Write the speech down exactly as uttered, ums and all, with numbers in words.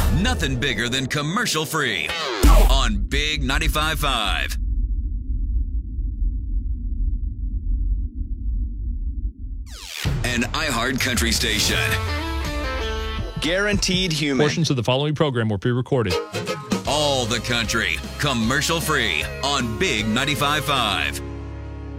Nothing bigger than commercial free on Big ninety-five point five. An iHeart Country station. Guaranteed human. Portions of the following program were pre-recorded. All the country, commercial free on Big ninety-five point five.